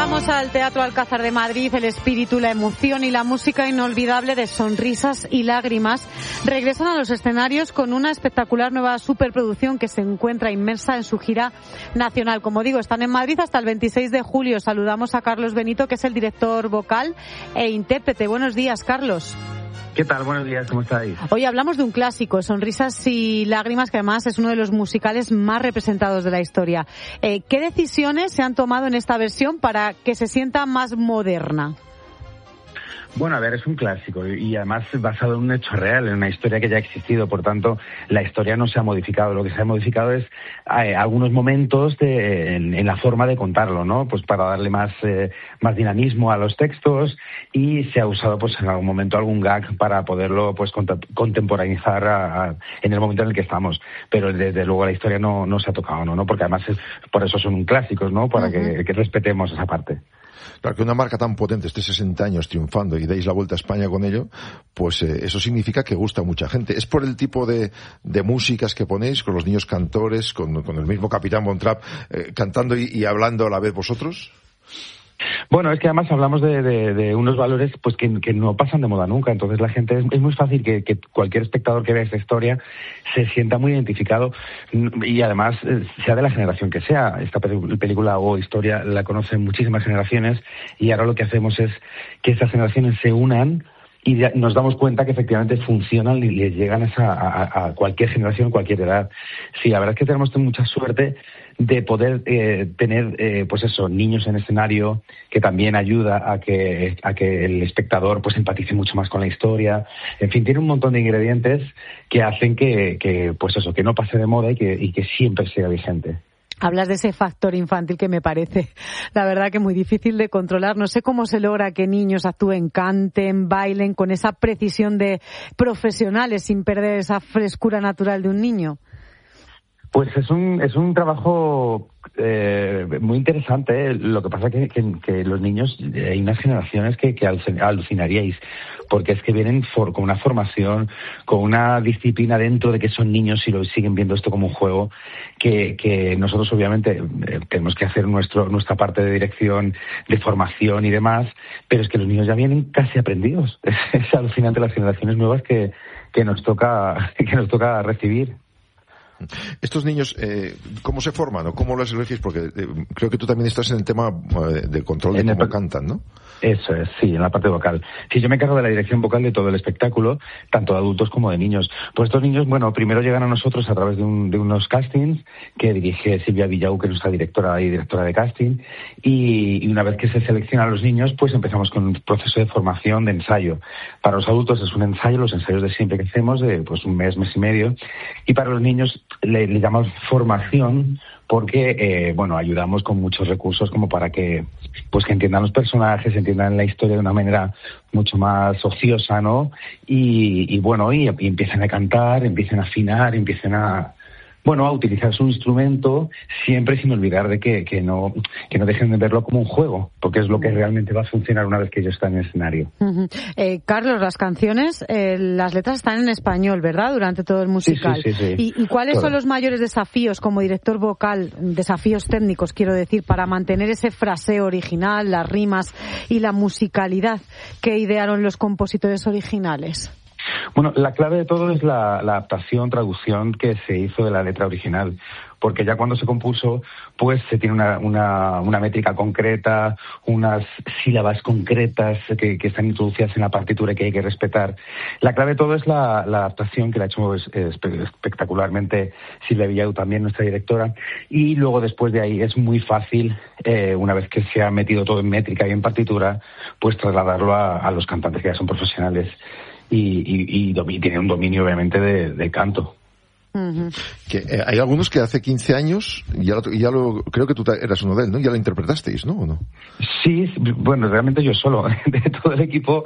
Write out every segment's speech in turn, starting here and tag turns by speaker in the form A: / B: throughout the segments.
A: Vamos al Teatro Alcázar de Madrid. El espíritu, la emoción y la música inolvidable de Sonrisas y Lágrimas regresan a los escenarios con una espectacular nueva superproducción que se encuentra inmersa en su gira nacional. Como digo, están en Madrid hasta el 26 de julio. Saludamos a Carlos Benito, que es el director vocal e intérprete. Buenos días, Carlos.
B: ¿Qué tal? Buenos días, ¿cómo estáis?
A: Hoy hablamos de un clásico, Sonrisas y Lágrimas, que además es uno de los musicales más representados de la historia. ¿Qué decisiones se han tomado en esta versión para que se sienta más moderna?
B: Bueno, a ver, es un clásico y además basado en un hecho real, en una historia que ya ha existido. Por tanto, la historia no se ha modificado. Lo que se ha modificado es algunos momentos en la forma de contarlo, ¿no? Pues para darle más dinamismo a los textos, y se ha usado pues en algún momento algún gag para poderlo pues contemporaneizar en el momento en el que estamos. Pero desde luego la historia no se ha tocado, ¿no? Porque además por eso son clásicos, ¿no? Para que respetemos esa parte.
C: Claro, que una marca tan potente esté 60 años triunfando y deis la vuelta a España con ello, pues eso significa que gusta a mucha gente. ¿Es por el tipo de músicas que ponéis, con los niños cantores, con el mismo Capitán Von Trapp cantando y hablando a la vez vosotros?
B: Bueno, es que además hablamos de unos valores pues que no pasan de moda nunca. Entonces la gente es muy fácil que cualquier espectador que vea esta historia se sienta muy identificado, y además sea de la generación que sea. Esta película o historia la conocen muchísimas generaciones, y ahora lo que hacemos es que esas generaciones se unan y nos damos cuenta que efectivamente funcionan y les llegan a cualquier generación, cualquier edad. Sí, la verdad es que tenemos mucha suerte de poder tener pues eso, niños en escenario, que también ayuda a que el espectador pues empatice mucho más con la historia. En fin, tiene un montón de ingredientes que hacen que pues eso, que no pase de moda y que siempre sea vigente.
A: Hablas de ese factor infantil que me parece, la verdad, que muy difícil de controlar. No sé cómo se logra que niños actúen, canten, bailen con esa precisión de profesionales sin perder esa frescura natural de un niño.
B: Pues es un trabajo muy interesante. Lo que pasa que los niños, hay unas generaciones que alucinaríais, porque es que vienen con una formación, con una disciplina dentro de que son niños y lo siguen viendo esto como un juego, que nosotros obviamente tenemos que hacer nuestra parte de dirección, de formación y demás, pero es que los niños ya vienen casi aprendidos. Es alucinante las generaciones nuevas que nos toca recibir.
C: Estos niños, ¿cómo se forman o cómo los elegís? Porque creo que tú también estás en el tema de control de cómo cantan, ¿no?
B: Eso es, sí, en la parte vocal. Sí, yo me encargo de la dirección vocal de todo el espectáculo, tanto de adultos como de niños. Pues estos niños, bueno, primero llegan a nosotros a través de unos castings que dirige Silvia Villau, que es nuestra directora de casting, y una vez que se seleccionan a los niños, pues empezamos con un proceso de formación, de ensayo. Para los adultos es un ensayo, los ensayos de siempre que hacemos, de pues un mes y medio, y para los niños le llamamos formación, porque ayudamos con muchos recursos como para que entiendan los personajes, entiendan la historia de una manera mucho más ociosa, ¿no? Y empiecen a cantar, empiecen a afinar, empiecen a utilizar su instrumento, siempre sin olvidar de que no dejen de verlo como un juego, porque es lo que realmente va a funcionar una vez que ellos están en el escenario.
A: Uh-huh. Carlos, las canciones, las letras están en español, ¿verdad?, durante todo el musical.
B: Sí.
A: ¿Y cuáles son los mayores desafíos como director vocal, desafíos técnicos, quiero decir, para mantener ese fraseo original, las rimas y la musicalidad que idearon los compositores originales?
B: Bueno, la clave de todo es la adaptación, traducción que se hizo de la letra original, porque ya cuando se compuso, pues se tiene una métrica concreta, unas sílabas concretas que están introducidas en la partitura y que hay que respetar. La clave de todo es la adaptación, que la ha hecho espectacularmente Silvia Villau, también nuestra directora, y luego después de ahí es muy fácil, una vez que se ha metido todo en métrica y en partitura, pues trasladarlo a los cantantes que ya son profesionales y tienen un dominio obviamente del canto.
A: Uh-huh.
C: Que hay algunos que hace 15 años, creo que tú eras uno de él, ¿no? Ya lo interpretasteis, ¿no? ¿O no?
B: Sí, bueno, realmente yo solo. De todo el equipo,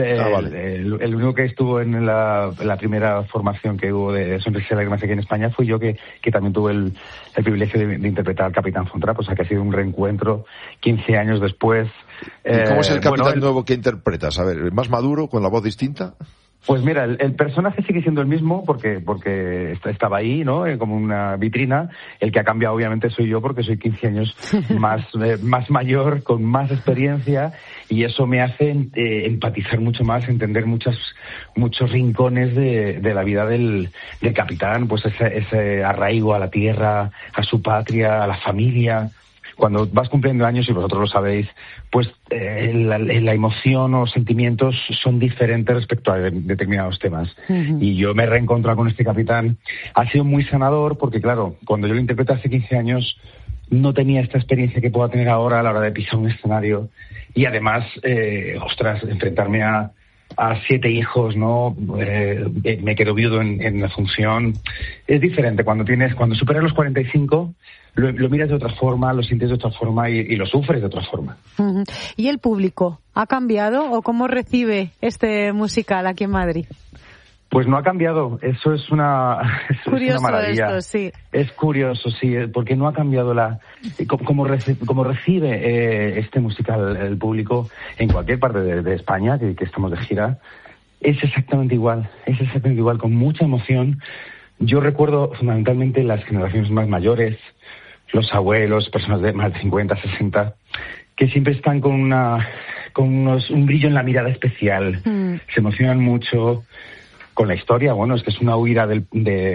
B: el único que estuvo en la primera formación que hubo de Sonrisas y Lágrimas aquí en España fui yo, que también tuve el privilegio de interpretar al Capitán Von Trapp, o sea que ha sido un reencuentro 15 años después.
C: ¿Y cómo es el Capitán nuevo que interpretas? A ver, ¿más maduro, con la voz distinta?
B: Pues mira, el personaje sigue siendo el mismo porque estaba ahí, ¿no? Como una vitrina. El que ha cambiado obviamente soy yo porque soy 15 años más mayor, con más experiencia, y eso me hace empatizar mucho más, entender muchos rincones de la vida del capitán, pues ese arraigo a la tierra, a su patria, a la familia. Cuando vas cumpliendo años, y vosotros lo sabéis, pues la emoción o sentimientos son diferentes respecto a determinados temas. Uh-huh. Y yo me he reencontrado con este capitán. Ha sido muy sanador porque, claro, cuando yo lo interpreté hace 15 años, no tenía esta experiencia que puedo tener ahora a la hora de pisar un escenario. Y además, enfrentarme a 7 hijos, ¿no? Me quedo viudo en la función. Es diferente. Cuando superas los 45... Lo miras de otra forma, lo sientes de otra forma y lo sufres de otra forma.
A: Uh-huh. ¿Y el público ha cambiado o cómo recibe este musical aquí en Madrid?
B: Pues no ha cambiado, eso es una maravilla.
A: Esto, sí.
B: Es curioso, sí, porque no ha cambiado como recibe este musical el público en cualquier parte de España, que estamos de gira. Es exactamente igual, con mucha emoción. Yo recuerdo fundamentalmente las generaciones más mayores, los abuelos, personas de más de 50, 60, que siempre están con un brillo en la mirada especial. Se emocionan mucho con la historia. Bueno, es que es una huida del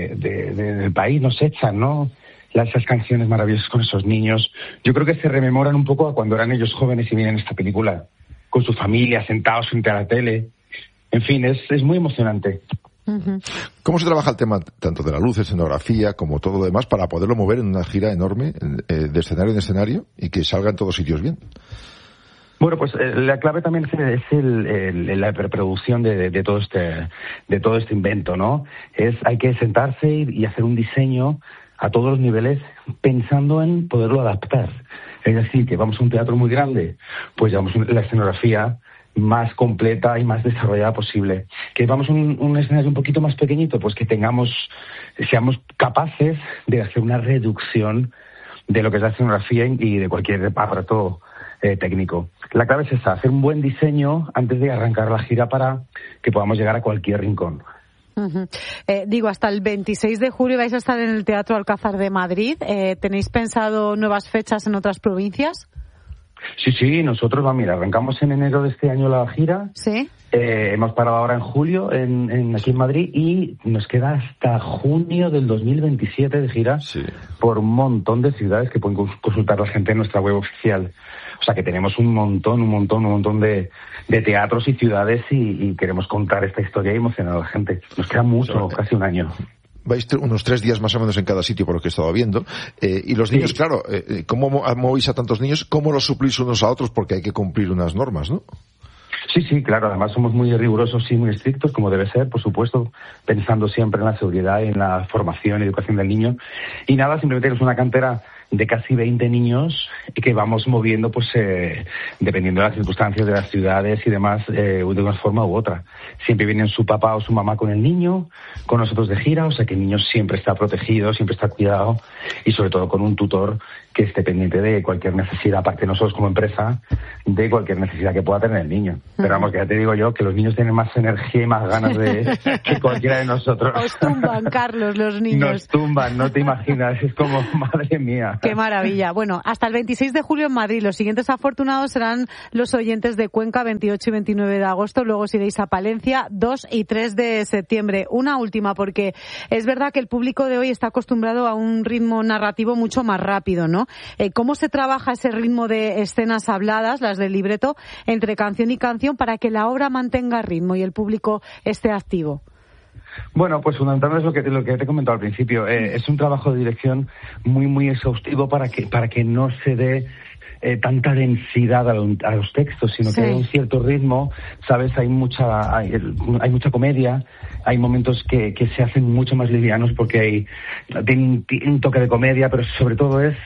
B: país, nos echan, ¿no? Esas canciones maravillosas con esos niños. Yo creo que se rememoran un poco a cuando eran ellos jóvenes y miran esta película, con su familia, sentados frente a la tele. En fin, es muy emocionante.
C: ¿Cómo se trabaja el tema tanto de la luz, escenografía, como todo lo demás, para poderlo mover en una gira enorme, de escenario en escenario, y que salga en todos sitios bien?
B: Bueno, pues la clave también es la preproducción de todo este invento, ¿no? Hay que sentarse y hacer un diseño a todos los niveles pensando en poderlo adaptar. Es decir, que vamos a un teatro muy grande, pues llevamos la escenografía más completa y más desarrollada posible. Que vamos a un escenario un poquito más pequeñito, pues que seamos capaces de hacer una reducción de lo que es la escenografía y de cualquier aparato técnico. La clave es esa, hacer un buen diseño antes de arrancar la gira para que podamos llegar a cualquier rincón.
A: Uh-huh. Hasta el 26 de julio vais a estar en el Teatro Alcázar de Madrid. ¿Tenéis pensado nuevas fechas en otras provincias?
B: Sí, nosotros, arrancamos en enero de este año la gira.
A: Sí.
B: Hemos parado ahora en julio aquí en Madrid y nos queda hasta junio del 2027 de gira, sí, por un montón de ciudades que pueden consultar la gente en nuestra web oficial. O sea que tenemos un montón de teatros y ciudades y queremos contar esta historia y emocionar a la gente. Nos queda mucho, casi un año.
C: Vais unos 3 días más o menos en cada sitio, por lo que he estado viendo. Y los niños, claro, ¿cómo movéis a tantos niños? ¿Cómo los suplís unos a otros? Porque hay que cumplir unas normas, ¿no?
B: Sí, claro. Además somos muy rigurosos y muy estrictos, como debe ser, por supuesto, pensando siempre en la seguridad y en la formación y educación del niño. Y nada, simplemente es una cantera de casi 20 niños que vamos moviendo, pues dependiendo de las circunstancias de las ciudades y demás, de una forma u otra. Siempre vienen su papá o su mamá con el niño, con nosotros de gira, o sea que el niño siempre está protegido, siempre está cuidado y sobre todo con un tutor que esté pendiente de cualquier necesidad, aparte de nosotros como empresa, de cualquier necesidad que pueda tener el niño. Pero vamos, que ya te digo yo, que los niños tienen más energía y más ganas que cualquiera de nosotros.
A: Os tumban, Carlos, los niños.
B: Nos tumban, no te imaginas, es como, madre mía.
A: Qué maravilla. Bueno, hasta el 26 de julio en Madrid. Los siguientes afortunados serán los oyentes de Cuenca, 28 y 29 de agosto. Luego os iréis a Palencia, 2 y 3 de septiembre. Una última, porque es verdad que el público de hoy está acostumbrado a un ritmo narrativo mucho más rápido, ¿no? ¿Cómo se trabaja ese ritmo de escenas habladas, las del libreto, entre canción y canción para que la obra mantenga ritmo y el público esté activo?
B: Bueno, pues fundamentalmente es lo que te he comentado al principio. Es un trabajo de dirección muy exhaustivo para que no se dé tanta densidad a los textos, sino que hay un cierto ritmo, ¿sabes? Hay mucha comedia, hay momentos que se hacen mucho más livianos porque tiene un toque de comedia, pero sobre todo es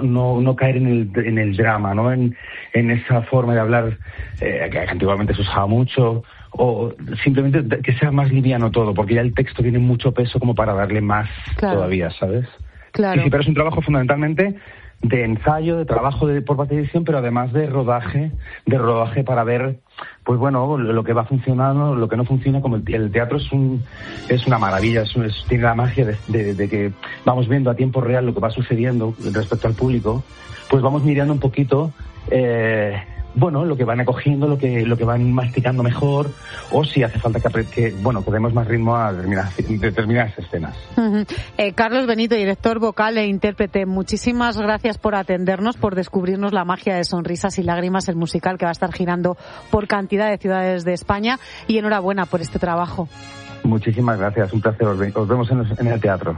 B: no caer en el drama, ¿no? En esa forma de hablar que antiguamente se usaba mucho, o simplemente que sea más liviano todo, porque ya el texto tiene mucho peso como para darle más todavía, ¿sabes?
A: Claro.
B: Sí, pero es un trabajo fundamentalmente ensayo, de trabajo por parte de edición, pero además de rodaje para ver, pues bueno, lo que va funcionando, lo que no funciona. Como el teatro es una maravilla, tiene la magia de que vamos viendo a tiempo real lo que va sucediendo respecto al público, pues vamos mirando un poquito lo que van acogiendo, lo que van masticando mejor, o si hace falta que demos más ritmo a determinadas escenas.
A: Uh-huh. Carlos Benito, director vocal e intérprete, muchísimas gracias por atendernos, por descubrirnos la magia de Sonrisas y Lágrimas, el musical que va a estar girando por cantidad de ciudades de España, y enhorabuena por este trabajo.
B: Muchísimas gracias, un placer, os vemos en el teatro.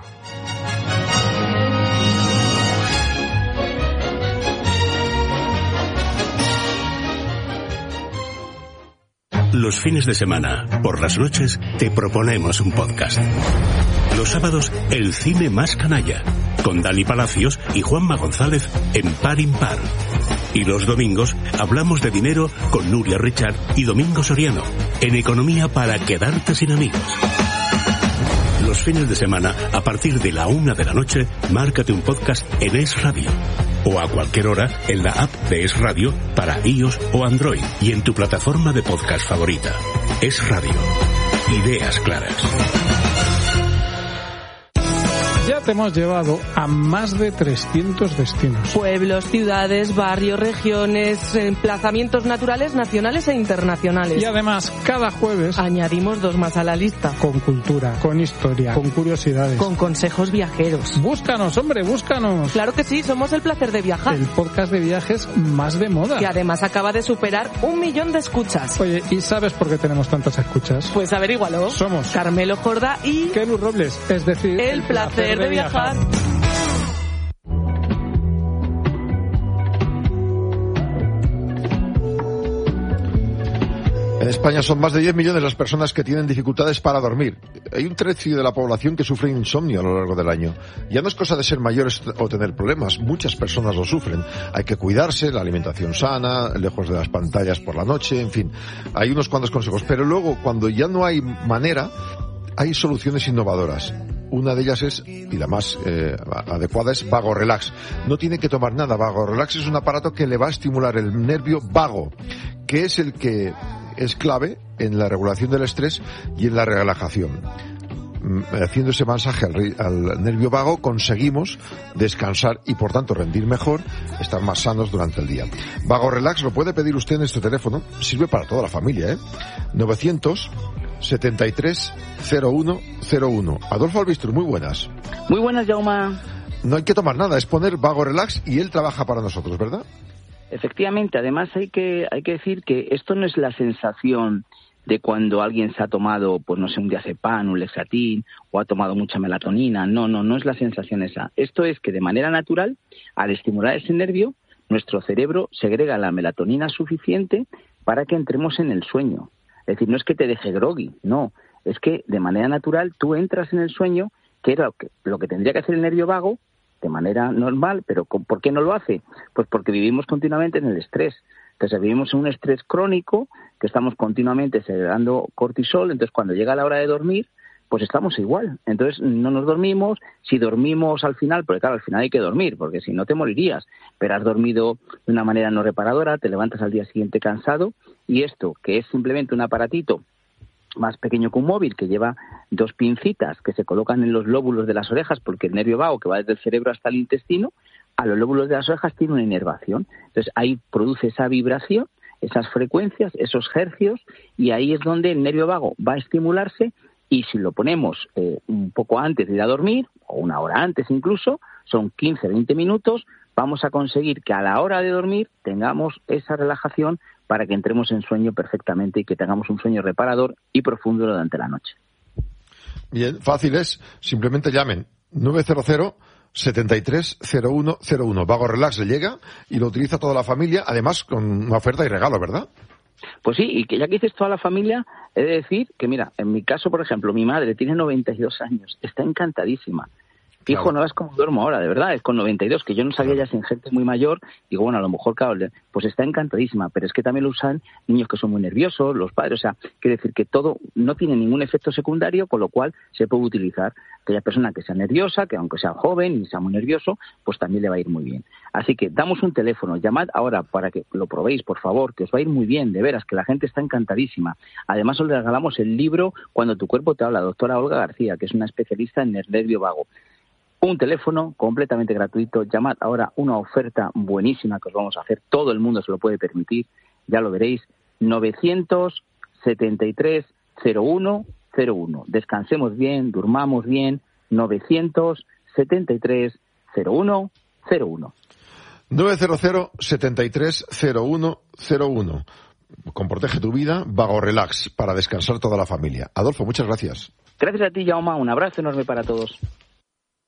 D: Los fines de semana, por las noches, te proponemos un podcast. Los sábados, el cine más canalla, con Dani Palacios y Juanma González en Par Impar. Y los domingos, hablamos de dinero con Nuria Richard y Domingo Soriano, en Economía para quedarte sin amigos. Los fines de semana, a partir de la 1 de la noche, márcate un podcast en Es Radio. O a cualquier hora en la app de Es Radio para iOS o Android y en tu plataforma de podcast favorita. Es Radio. Ideas claras.
E: Ya te hemos llevado a más de 300 destinos.
F: Pueblos, ciudades, barrios, regiones, emplazamientos naturales, nacionales e internacionales.
E: Y además, cada jueves
F: añadimos 2 más a la lista.
E: Con cultura, con historia, con curiosidades,
F: con consejos viajeros.
E: Búscanos, hombre, búscanos.
F: Claro que sí, somos El Placer de Viajar.
E: El podcast de viajes más de moda.
F: Que además acaba de superar 1 millón de escuchas.
E: Oye, ¿y sabes por qué tenemos tantas escuchas?
F: Pues averígualo.
E: Somos
F: Carmelo Jorda y
E: Kenu Robles, es decir,
F: El Placer de Viajar.
C: En España son más de 10 millones las personas que tienen dificultades para dormir. Hay un tercio de la población que sufre insomnio a lo largo del año. Ya no es cosa de ser mayores o tener problemas, muchas personas lo sufren. Hay que cuidarse, la alimentación sana, lejos de las pantallas por la noche, en fin. Hay unos cuantos consejos, pero luego cuando ya no hay manera, hay soluciones innovadoras. Una de ellas es, y la más adecuada, es Vago Relax. No tiene que tomar nada. Vago Relax es un aparato que le va a estimular el nervio vago, que es el que es clave en la regulación del estrés y en la relajación. Haciendo ese masaje al nervio vago conseguimos descansar y por tanto rendir mejor, estar más sanos durante el día. Vago Relax lo puede pedir usted en este teléfono, sirve para toda la familia, 973-0101. Adolfo Albistur, muy buenas.
G: Muy buenas, Jaume.
C: No hay que tomar nada, es poner Vago Relax y él trabaja para nosotros, ¿verdad?
G: Efectivamente, además hay que decir que esto no es la sensación de cuando alguien se ha tomado, pues no sé, un diazepam, un Lexatin, o ha tomado mucha melatonina. No es la sensación esa. Esto es que de manera natural, al estimular ese nervio, nuestro cerebro segrega la melatonina suficiente para que entremos en el sueño. Es decir, no es que te deje groggy, no. Es que de manera natural tú entras en el sueño, que era lo que tendría que hacer el nervio vago, de manera normal, pero ¿por qué no lo hace? Pues porque vivimos continuamente en el estrés. Entonces vivimos en un estrés crónico, que estamos continuamente segregando cortisol, entonces cuando llega la hora de dormir, pues estamos igual. Entonces no nos dormimos, si dormimos al final, porque claro, al final hay que dormir, porque si no te morirías, pero has dormido de una manera no reparadora, te levantas al día siguiente cansado, y esto, que es simplemente un aparatito más pequeño que un móvil, que lleva 2 pincitas que se colocan en los lóbulos de las orejas, porque el nervio vago, que va desde el cerebro hasta el intestino, a los lóbulos de las orejas tiene una inervación. Entonces ahí produce esa vibración, esas frecuencias, esos hercios, y ahí es donde el nervio vago va a estimularse, y si lo ponemos un poco antes de ir a dormir, o 1 hora antes incluso, son 15-20 minutos, vamos a conseguir que a la hora de dormir tengamos esa relajación para que entremos en sueño perfectamente y que tengamos un sueño reparador y profundo durante la noche.
C: Bien, fácil es, simplemente llamen 900-730101. Vago Relax le llega y lo utiliza toda la familia, además con una oferta y regalo, ¿verdad?
G: Pues sí, y que ya que dices toda la familia, he de decir que, mira, en mi caso, por ejemplo, mi madre tiene 92 años, está encantadísima. Claro. Hijo, no ves cómo duermo ahora, de verdad, es con 92, que yo no sabía ya sin gente muy mayor, digo, bueno, a lo mejor, claro, pues está encantadísima, pero es que también lo usan niños que son muy nerviosos, los padres, o sea, quiere decir que todo no tiene ningún efecto secundario, con lo cual se puede utilizar. Aquella persona que sea nerviosa, que aunque sea joven y sea muy nervioso, pues también le va a ir muy bien. Así que damos un teléfono, llamad ahora para que lo probéis, por favor, que os va a ir muy bien, de veras, que la gente está encantadísima. Además os regalamos el libro Cuando tu cuerpo te habla, doctora Olga García, que es una especialista en el nervio vago. Un teléfono completamente gratuito, llamad ahora, una oferta buenísima que os vamos a hacer, todo el mundo se lo puede permitir, ya lo veréis, 973 01 01. Descansemos bien, durmamos bien, 973 01 01.
C: 900 73 01 01. Con Protege tu Vida, Vago Relax, para descansar toda la familia. Adolfo, muchas gracias.
G: Gracias a ti, Jaume, un abrazo enorme para todos.